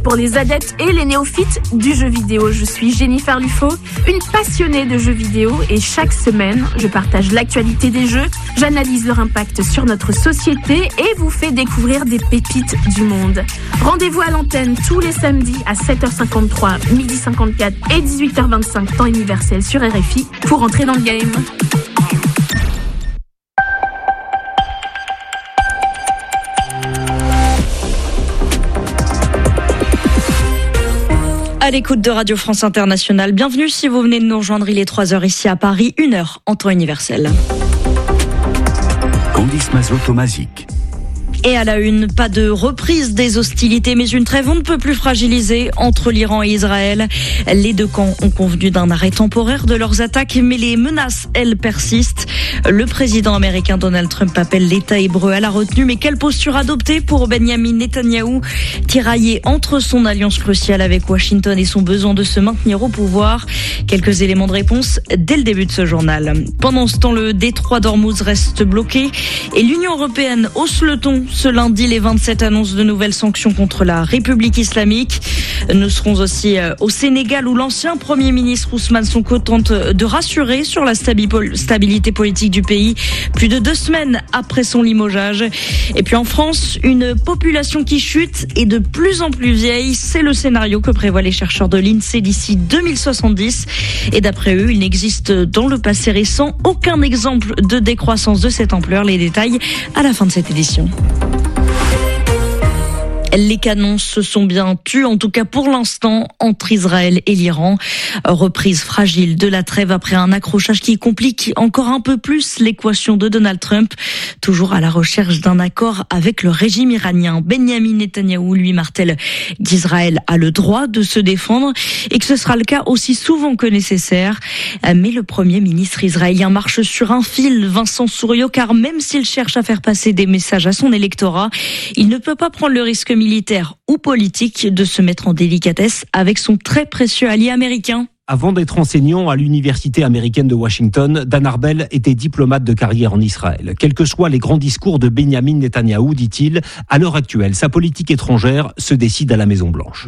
pour les adeptes et les néophytes du jeu vidéo. Je suis Jennifer Lufo, une passionnée de jeux vidéo et chaque semaine, je partage l'actualité des jeux, j'analyse leur impact sur notre société et vous fais découvrir des pépites du monde. Rendez-vous à l'antenne tous les samedis à 7h53, 12h54 et 18h25 temps universel sur RFI pour entrer dans le game. À l'écoute de Radio France Internationale, bienvenue si vous venez de nous rejoindre, il est 3h ici à Paris, 1h en temps universel. Candice Mazot-Tomazic. Et à la une, pas de reprise des hostilités, mais une trêve on ne peut plus fragilisée entre l'Iran et Israël. Les deux camps ont convenu d'un arrêt temporaire de leurs attaques, mais les menaces, elles, persistent. Le président américain Donald Trump appelle l'État hébreu à la retenue, mais quelle posture adopter pour Benyamin Netanyahou, tiraillé entre son alliance cruciale avec Washington et son besoin de se maintenir au pouvoir? Quelques éléments de réponse dès le début de ce journal. Pendant ce temps, le détroit d'Ormuz reste bloqué et l'Union européenne hausse le ton. Ce lundi, les 27 annoncent de nouvelles sanctions contre la République islamique. Nous serons aussi au Sénégal où l'ancien Premier ministre Ousmane Sonko tente de rassurer sur la stabilité politique du pays plus de 2 semaines après son limogeage. Et puis en France, une population qui chute et de plus en plus vieille, c'est le scénario que prévoient les chercheurs de l'INSEE d'ici 2070. Et d'après eux, il n'existe dans le passé récent aucun exemple de décroissance de cette ampleur. Les détails à la fin de cette édition. Les canons se sont bien tus, en tout cas pour l'instant, entre Israël et l'Iran. Reprise fragile de la trêve après un accrochage qui complique encore un peu plus l'équation de Donald Trump, toujours à la recherche d'un accord avec le régime iranien. Benyamin Netanyahou lui martèle qu'Israël a le droit de se défendre et que ce sera le cas aussi souvent que nécessaire. Mais le Premier ministre israélien marche sur un fil, Vincent Souriau, car même s'il cherche à faire passer des messages à son électorat, il ne peut pas prendre le risque militaire ou politique de se mettre en délicatesse avec son très précieux allié américain. Avant d'être enseignant à l'université américaine de Washington, Dan Arbel était diplomate de carrière en Israël. Quels que soient les grands discours de Benyamin Netanyahou, dit-il, à l'heure actuelle, sa politique étrangère se décide à la Maison-Blanche.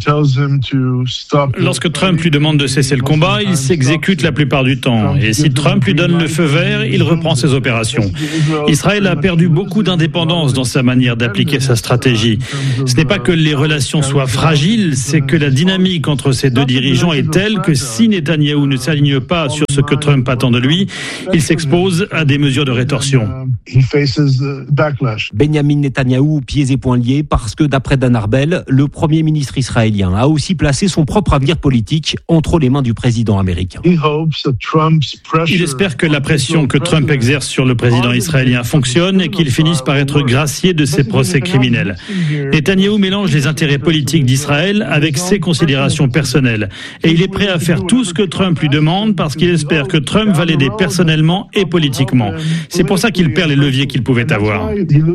Lorsque Trump lui demande de cesser le combat, il s'exécute la plupart du temps. Et si Trump lui donne le feu vert, il reprend ses opérations. Israël a perdu beaucoup d'indépendance dans sa manière d'appliquer sa stratégie. Ce n'est pas que les relations soient fragiles, c'est que la dynamique entre ces deux dirigeants est telle que si Netanyahou ne s'aligne pas sur ce que Trump attend de lui, il s'expose à des mesures de rétorsion. Benyamin Netanyahou, pieds et poings liés, parce que d'après Dan Arbel, le Premier ministre israélien a aussi placé son propre avenir politique entre les mains du président américain. Il espère que la pression que Trump exerce sur le président israélien fonctionne et qu'il finisse par être gracié de ses procès criminels. Netanyahou mélange les intérêts politiques d'Israël avec ses considérations personnelles. Et il est prêt à faire tout ce que Trump lui demande parce qu'il espère que Trump va l'aider personnellement et politiquement. C'est pour ça qu'il perd les leviers qu'il pouvait avoir.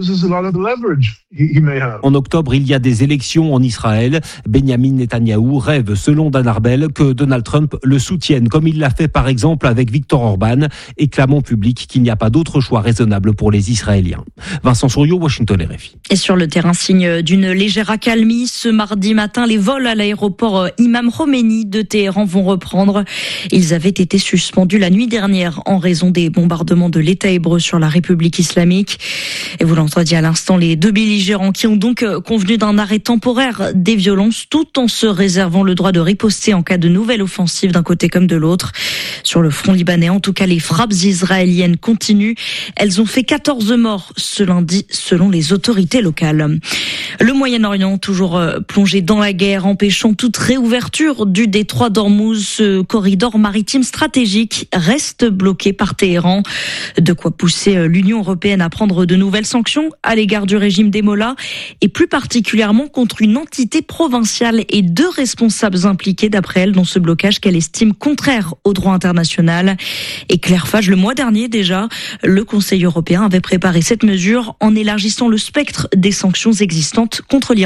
En octobre, il y a des élections en Israël. Benyamin Netanyahou rêve, selon Dan Arbel, que Donald Trump le soutienne, comme il l'a fait par exemple avec Viktor Orban, et clame en public qu'il n'y a pas d'autre choix raisonnable pour les Israéliens. Vincent Souriau, Washington, RFI. Et sur le terrain, signe d'une légère accalmie, ce mardi matin, les vols à l'aéroport Imam Khomeini de Téhéran vont reprendre. Ils avaient été suspendus la nuit dernière en raison des bombardements de l'État hébreu sur la République islamique. Et vous l'entendiez à l'instant, les deux belligérants qui ont donc convenu d'un arrêt temporaire des violences tout en se réservant le droit de riposter en cas de nouvelle offensive d'un côté comme de l'autre. Sur le front libanais, en tout cas, les frappes israéliennes continuent. Elles ont fait 14 morts ce lundi selon les autorités locales. Le Moyen-Orient, toujours plongé dans la guerre, empêchant toute réouverture du détroit d'Ormuz, ce corridor maritime stratégique reste bloqué par Téhéran. De quoi pousser l'Union européenne à prendre de nouvelles sanctions à l'égard du régime des Mollahs et plus particulièrement contre une entité provinciale et 2 responsables impliqués d'après elle dans ce blocage qu'elle estime contraire au droit international. Et Claire Fage, le mois dernier déjà, le Conseil européen avait préparé cette mesure en élargissant le spectre des sanctions existantes contre l'Iran.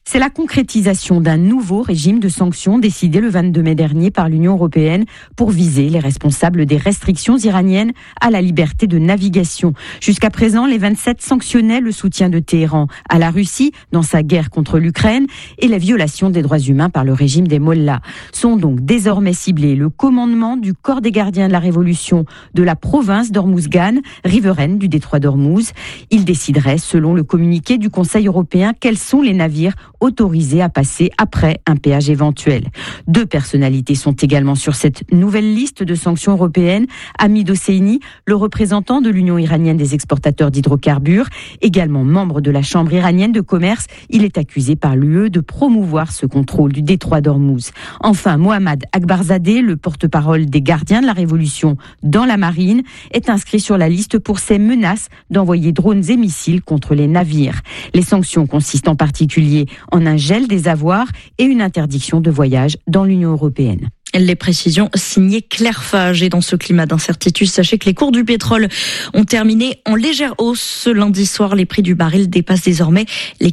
C'est la concrétisation d'un nouveau régime de sanctions décidé le 22 mai dernier par l'Union européenne pour viser les responsables des restrictions iraniennes à la liberté de navigation. Jusqu'à présent, les 27 sanctionnaient le soutien de Téhéran à la Russie dans sa guerre contre l'Ukraine et la violation des droits humains par le régime des Mollahs. Sont donc désormais ciblés le commandement du corps des gardiens de la Révolution de la province d'Ormuzgan, riveraine du détroit d'Ormuz. Il déciderait, selon le communiqué du Conseil européen, quels sont les navires autorisés à passer après un péage éventuel. 2 personnalités sont également sur cette nouvelle liste de sanctions européennes. Hamid Hosseini, le représentant de l'Union iranienne des exportateurs d'hydrocarbures, également membre de la Chambre iranienne de commerce, il est accusé par l'UE de promouvoir ce contrôle du détroit d'Ormuz. Enfin, Mohammad Akbarzadeh, le porte-parole des gardiens de la Révolution dans la marine, est inscrit sur la liste pour ses menaces d'envoyer drones et missiles contre les navires. Les sanctions consistent en particulier en un gel des avoirs et une interdiction de voyage dans l'Union européenne. Les précisions signées Claire Fage. Et dans ce climat d'incertitude, sachez que les cours du pétrole ont terminé en légère hausse. Ce lundi soir, les prix du baril dépassent désormais les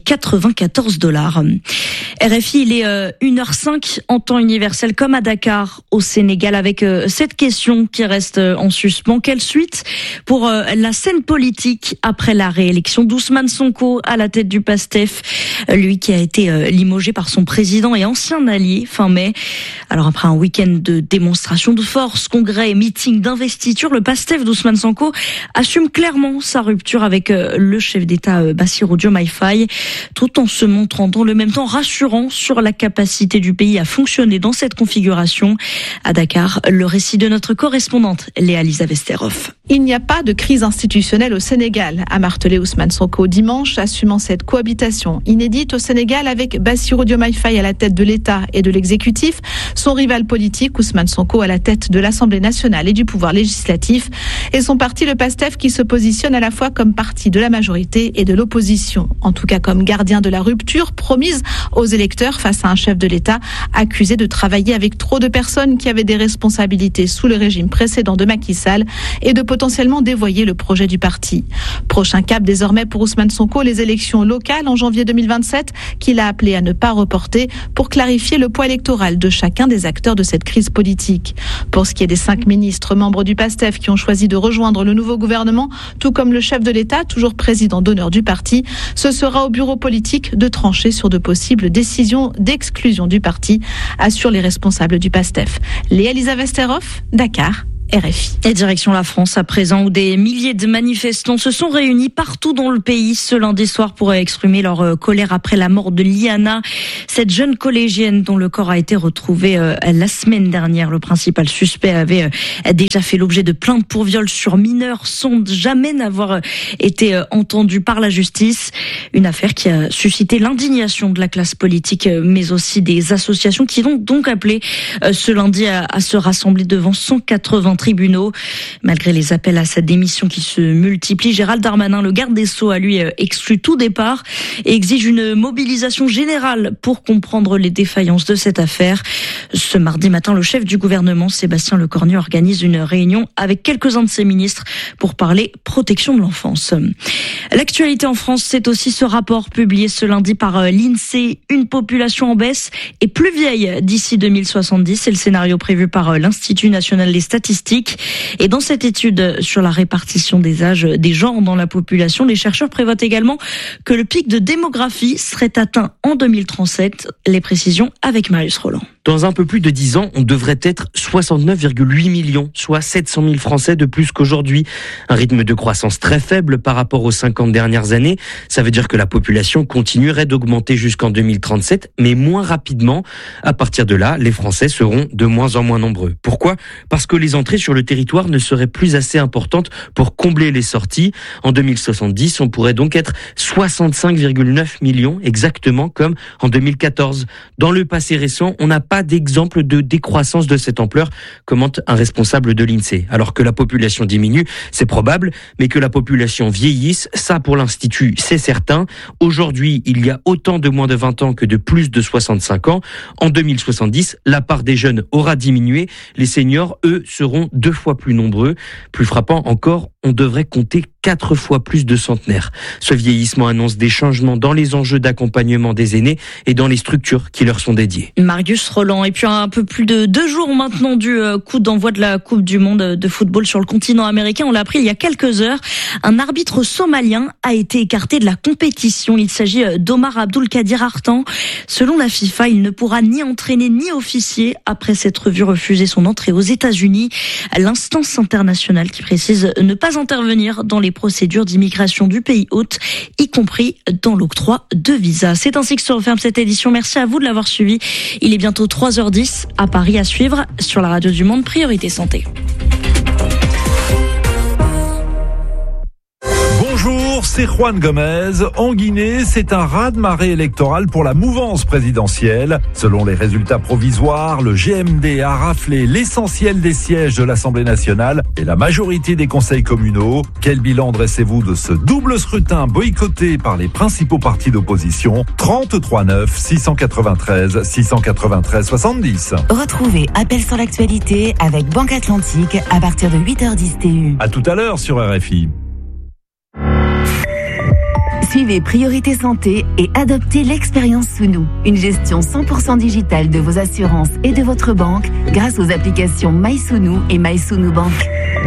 $94. RFI, il est 1h05 en temps universel comme à Dakar au Sénégal avec cette question qui reste en suspens. Quelle suite pour la scène politique après la réélection d'Ousmane Sonko à la tête du PASTEF, lui qui a été limogé par son président et ancien allié fin mai. Alors après un week-end de démonstration de force, congrès et meeting d'investiture, le PASTEF d'Ousmane Sonko assume clairement sa rupture avec le chef d'État Bassirou Diomaye Faye, tout en se montrant dans le même temps rassurant sur la capacité du pays à fonctionner dans cette configuration. À Dakar, le récit de notre correspondante Léa-Lisa Vesterhoff. Il n'y a pas de crise institutionnelle au Sénégal, a martelé Ousmane Sonko dimanche, assumant cette cohabitation inédite au Sénégal avec Bassirou Diomaye Faye à la tête de l'État et de l'exécutif, son rival politique Ousmane Sonko à la tête de l'Assemblée nationale et du pouvoir législatif, et son parti le PASTEF qui se positionne à la fois comme parti de la majorité et de l'opposition, en tout cas comme gardien de la rupture promise aux électeurs face à un chef de l'État accusé de travailler avec trop de personnes qui avaient des responsabilités sous le régime précédent de Macky Sall et de potentiellement dévoyer le projet du parti. Prochain cap désormais pour Ousmane Sonko, les élections locales en janvier 2027 qu'il a appelé à ne pas reporter pour clarifier le poids électoral de chacun des acteurs de cette crise politique. Pour ce qui est des 5 ministres membres du PASTEF qui ont choisi de rejoindre le nouveau gouvernement, tout comme le chef de l'État, toujours président d'honneur du parti, ce sera au bureau politique de trancher sur de possibles décisions d'exclusion du parti, assurent les responsables du PASTEF. Léa-Lisa Vesterhoff, Dakar. RFI. Et direction la France à présent où des milliers de manifestants se sont réunis partout dans le pays ce lundi soir pour exprimer leur colère après la mort de Liana, cette jeune collégienne dont le corps a été retrouvé la semaine dernière. Le principal suspect avait déjà fait l'objet de plaintes pour viol sur mineurs sans jamais n'avoir été entendu par la justice. Une affaire qui a suscité l'indignation de la classe politique mais aussi des associations qui ont donc appelé ce lundi à se rassembler devant 180 tribunaux. Malgré les appels à sa démission qui se multiplient, Gérald Darmanin, le garde des Sceaux, a lui exclu tout départ et exige une mobilisation générale pour comprendre les défaillances de cette affaire. Ce mardi matin, le chef du gouvernement, Sébastien Lecornu, organise une réunion avec quelques-uns de ses ministres pour parler protection de l'enfance. L'actualité en France, c'est aussi ce rapport publié ce lundi par l'INSEE. Une population en baisse et plus vieille d'ici 2070. C'est le scénario prévu par l'Institut national des statistiques. Et dans cette étude sur la répartition des âges, des genres dans la population, les chercheurs prévoient également que le pic de démographie serait atteint en 2037. Les précisions avec Marius Roland. Dans un peu plus de 10 ans, on devrait être 69,8 millions, soit 700 000 Français de plus qu'aujourd'hui. Un rythme de croissance très faible par rapport aux 50 dernières années. Ça veut dire que la population continuerait d'augmenter jusqu'en 2037, mais moins rapidement. À partir de là, les Français seront de moins en moins nombreux. Pourquoi ? Parce que les entrées sur le territoire ne seraient plus assez importantes pour combler les sorties. En 2070, on pourrait donc être 65,9 millions, exactement comme en 2014. Dans le passé récent, on n'a pas d'exemple de décroissance de cette ampleur, commente un responsable de l'INSEE. Alors que la population diminue, c'est probable, mais que la population vieillisse, ça pour l'Institut, c'est certain. Aujourd'hui, il y a autant de moins de 20 ans que de plus de 65 ans. En 2070, la part des jeunes aura diminué. Les seniors, eux, seront 2 fois plus nombreux. Plus frappant encore, on devrait compter 4 fois plus de centenaires. Ce vieillissement annonce des changements dans les enjeux d'accompagnement des aînés et dans les structures qui leur sont dédiées. Marius Roland. Et puis un peu plus de 2 jours maintenant du coup d'envoi de la Coupe du Monde de football sur le continent américain. On l'a appris il y a quelques heures. Un arbitre somalien a été écarté de la compétition. Il s'agit d'Omar Abdulkadir Artan. Selon la FIFA, il ne pourra ni entraîner ni officier après s'être vu refuser son entrée aux États-Unis. L'instance internationale qui précise ne pas intervenir dans les procédures d'immigration du pays hôte, y compris dans l'octroi de visa. C'est ainsi que se referme cette édition. Merci à vous de l'avoir suivi. Il est bientôt 3h10 à Paris à suivre sur la radio du Monde Priorité Santé. Bonjour, c'est Juan Gomez. En Guinée, c'est un raz-de-marée électoral pour la mouvance présidentielle. Selon les résultats provisoires, le GMD a raflé l'essentiel des sièges de l'Assemblée nationale et la majorité des conseils communaux. Quel bilan dressez-vous de ce double scrutin boycotté par les principaux partis d'opposition ? 33 9 693 693 70. Retrouvez Appel sur l'actualité avec Banque Atlantique à partir de 8h10 TU. À tout à l'heure sur RFI. Suivez Priorité Santé et adoptez l'expérience sous nous. Une gestion 100% digitale de vos assurances et de votre banque grâce aux applications MySounou et MySounou Bank.